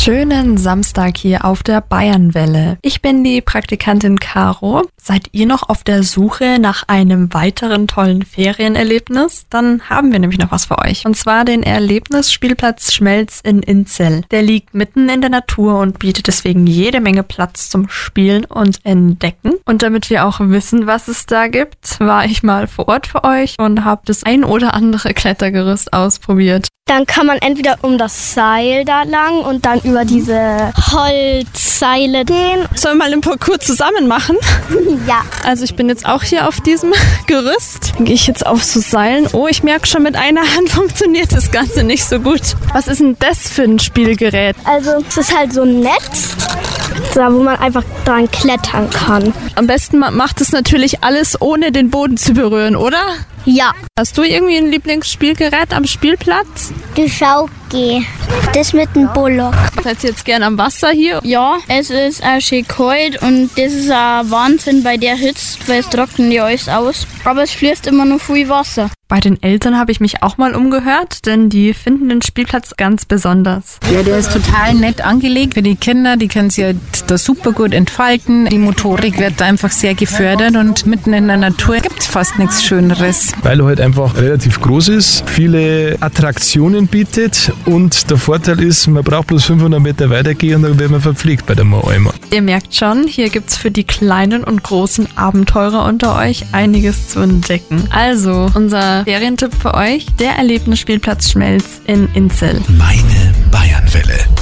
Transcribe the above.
Schönen Samstag hier auf der Bayernwelle. Ich bin die Praktikantin Caro. Seid ihr noch auf der Suche nach einem weiteren tollen Ferienerlebnis? Dann haben wir nämlich noch was für euch. Und zwar den Erlebnisspielplatz Schmelz in Inzell. Der liegt mitten in der Natur und bietet deswegen jede Menge Platz zum Spielen und Entdecken. Und damit wir auch wissen, was es da gibt, war ich mal vor Ort für euch und habe das ein oder andere Klettergerüst ausprobiert. Dann kann man entweder um das Seil da lang und dann über diese Holzseile gehen. Sollen wir mal den Parcours zusammen machen? Ja. Also ich bin jetzt auch hier auf diesem Gerüst. Dann gehe ich jetzt auf so Seilen. Oh, ich merke schon, mit einer Hand funktioniert das Ganze nicht so gut. Was ist denn das für ein Spielgerät? Also es ist halt so ein Netz, da wo man einfach dran klettern kann. Am besten macht es natürlich alles, ohne den Boden zu berühren, oder? Ja. Hast du irgendwie ein Lieblingsspielgerät am Spielplatz? Die Schaukel. Das mit dem Bullock. Seid ihr jetzt gern am Wasser hier? Ja, es ist auch schön kalt und das ist ein Wahnsinn bei der Hitze, weil es trocknet ja alles aus. Aber es fließt immer noch viel Wasser. Bei den Eltern habe ich mich auch mal umgehört, denn die finden den Spielplatz ganz besonders. Ja, der ist total nett angelegt für die Kinder. Die können sich da super gut entfalten. Die Motorik wird einfach sehr gefördert und mitten in der Natur gibt es fast nichts Schöneres. Weil er halt einfach relativ groß ist, viele Attraktionen bietet und der Vorteil ist, man braucht bloß 500 Meter weitergehen und dann wird man verpflegt bei der Moalma. Ihr merkt schon, hier gibt's für die kleinen und großen Abenteurer unter euch einiges zu entdecken. Also, unser Ferientipp für euch, der Erlebnisspielplatz Schmelz in Inzell. Meine Bayernwelle.